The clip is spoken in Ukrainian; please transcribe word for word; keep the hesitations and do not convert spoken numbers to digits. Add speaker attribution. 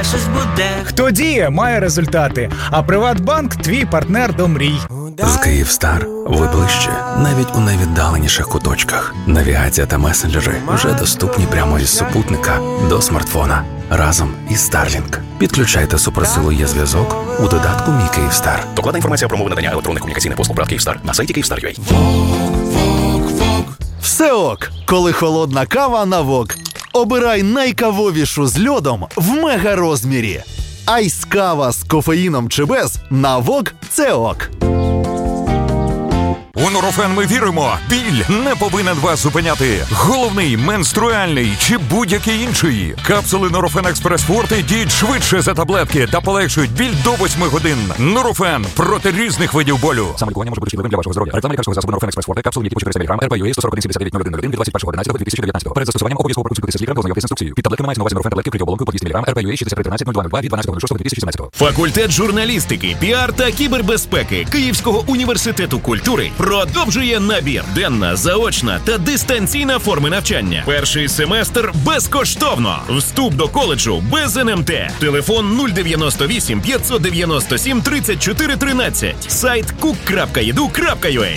Speaker 1: щось буде.
Speaker 2: Хто діє, має результати. А Приватбанк – твій партнер до мрій.
Speaker 3: З Київстар ви ближче, навіть у найвіддаленіших куточках. Навігація та месенджери вже доступні прямо із супутника до смартфона. Разом із Starlink. Підключайте суперсилу є-зв'язок у додатку «Мій Київстар».
Speaker 4: Докладна інформація про умови надання електронних комунікаційних послуг ПРАТ Київстар на сайті Київстар.ua.
Speaker 5: Все ок, коли холодна кава на вок. Обирай найкавовішу з льодом в мега-розмірі. Айс-кава з кофеїном чи без на вок – це ок.
Speaker 6: У Нурофен ми віримо, біль не повинен вас зупиняти. Головний, менструальний чи будь-який інший. Капсули Нурофен Експрес Форте діють швидше за таблетки та полегшують біль до восьми годин. Нурофен проти різних видів болю. Саме лікування може бути шкідливим для вашого здоров'я. Реклама лікарського засобу Нурофен Експрес Форте, капсули, які по чотириста міліграмів, ар пі ю ей сто сорок один сімдесят дев'ять нуль один нуль один від двадцять першого одинадцятого дві тисячі дев'ятнадцятого. Перед застосуванням обов'язково проконсультуйтеся з лікарем та ознайомтесь з інструкцією. Під таблетками мається на увазі Нурофен таблетки вкриті оболонкою по двісті міліграмів, ар пі ю ей шістдесят три тринадцять нуль два нуль два від дванадцятого шостого дві тисячі сімнадцятого.
Speaker 7: Факультет журналістики, піар та кібербезпеки Київського університету культури продовжує набір. Денна, заочна та дистанційна форми навчання. Перший семестр безкоштовно. Вступ до коледжу без ен ем те. Телефон нуль дев'яносто вісім п'ятсот дев'яносто сім тридцять чотири тринадцять. Сайт кук крапка і ді ю крапка ю а.